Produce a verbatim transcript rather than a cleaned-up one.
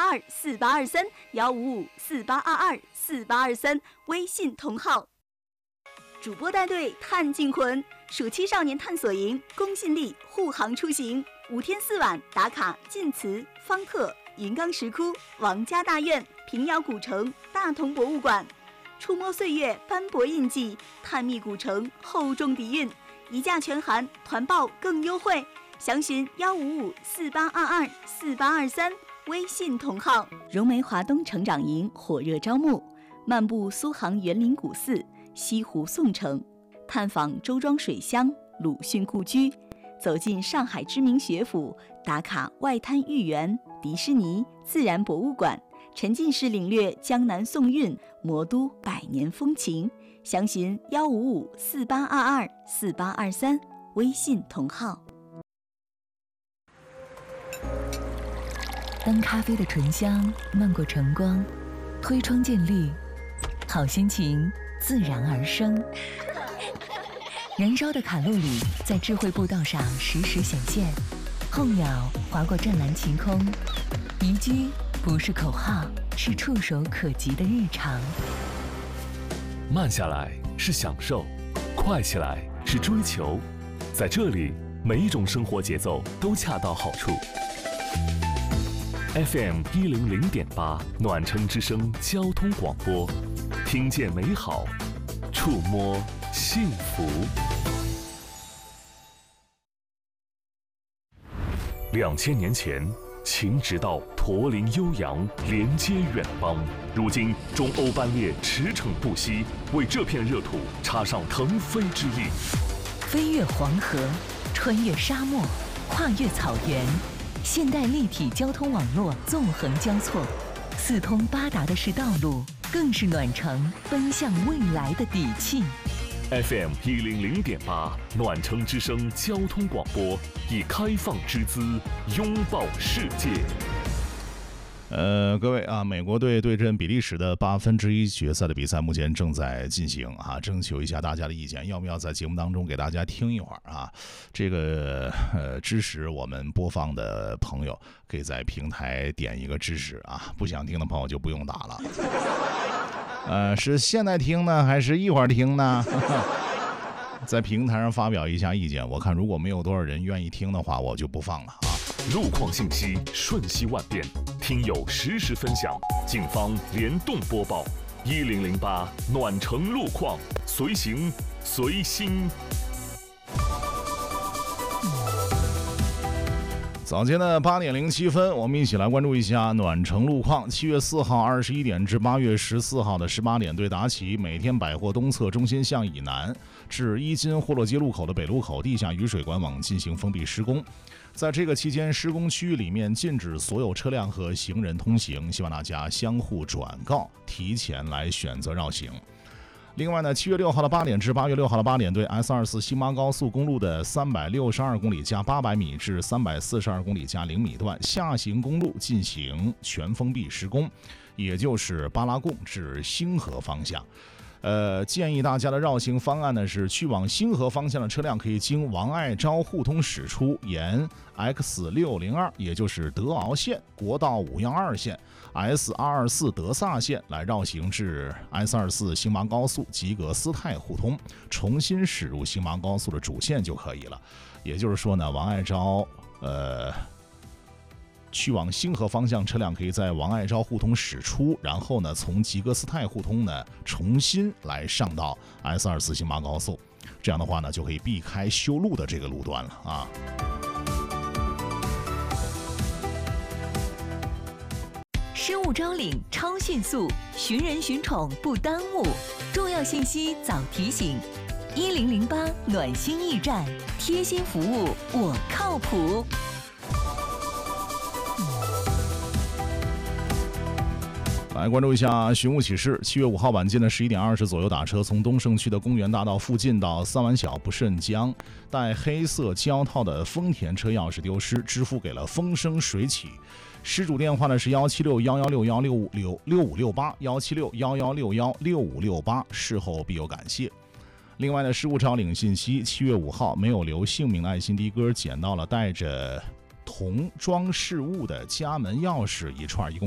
二四八二三幺五五四八二二四八二三微信同号。主播带队探净魂，暑期少年探索营，公信力护航出行，五天四晚打卡晋祠、方特、银冈石窟、王家大院、平遥古城、大同博物馆，触摸岁月斑驳印记，探秘古城厚重底蕴，一价全含，团报更优惠，详询幺五五四八二二四八二三微信同号。融梅华东成长营火热招募，漫步苏杭园林古寺、西湖宋城，探访周庄水乡、鲁迅故居，走进上海知名学府，打卡外滩豫园、迪士尼、自然博物馆，沉浸式领略江南宋韵、魔都百年风情。详询幺五五四八二二四八二三微信同号。 当咖啡的醇香漫过晨光，推窗见绿，好心情自然而生。燃烧的卡路里在智慧步道上实时显现，候鸟划过湛蓝晴空，宜居不是口号，是触手可及的日常。 慢下来是享受，快起来是追求，在这里每一种生活节奏都恰到好处。F M 一零零点八暖城之声交通广播，听见美好，触摸幸福。两千年前，秦直道驼铃悠扬，连接远邦。如今，中欧班列驰骋不息，为这片热土插上腾飞之翼。 飞越黄河，穿越沙漠，跨越草原，现代立体交通网络纵横交错，四通八达的是道路，更是暖城奔向未来的底气。 F M 一零零点八暖城之声交通广播，以开放之姿拥抱世界。 呃，各位啊，美国队对阵比利时的八分之一决赛的比赛目前正在进行啊，征求一下大家的意见，要不要在节目当中给大家听一会儿啊？这个呃，支持我们播放的朋友可以在平台点一个支持啊，不想听的朋友就不用打了。呃，是现在听呢，还是一会儿听呢？在平台上发表一下意见，我看如果没有多少人愿意听的话，我就不放了啊。 路况信息瞬息万变，听友实时分享，警方联动播报。一零零八暖城路况，随行随心。 早间的八点零七分，我们一起来关注一下暖城路况。七月四号二十一点至八月十四号的十八点，对达起每天百货东侧中心巷以南至一金霍洛街路口的北路口地下雨水管网进行封闭施工。在这个期间，施工区域里面禁止所有车辆和行人通行，希望大家相互转告，提前来选择绕行。另外呢，七月六号的八点至八月六号的八点，对 S 二十四 新马高速公路的三百六十二公里加八百米至三百四十二公里加零米段下行公路进行全封闭施工，也就是巴拉贡至星河方向。呃，建议大家的绕行方案呢是，去往星河方向的车辆可以经王爱昭互通驶出，沿 X 六零二，也就是德鳌线、国道五一二线、S 二二四德萨线来绕行至 S 二十四 新马高速吉格斯泰互通，重新驶入新马高速的主线就可以了。也就是说呢，王爱昭呃。去往星河方向车辆可以在王爱昭互通驶出，然后呢从吉格斯泰互通呢重新来上到 S 二十四 新马高速，这样的话呢就可以避开修路的这个路段了啊。 失物招领超迅速，寻人寻宠不耽误，重要信息早提醒。一零零八暖心驿站，贴心服务我靠谱。 来关注一下寻物启事。七月五号晚间的十一点二十左右打车，从东胜区的公园大道附近到三碗小不甚江，带黑色胶套的丰田车钥匙丢失，支付给了风生水起。失主电话呢是幺七六幺幺六幺六五六六五六八幺七六幺幺六幺六五六八，事后必有感谢。另外呢，失物招领信息：七月五号没有留姓名的爱心的哥捡到了带着铜装饰物的家门钥匙一串，一共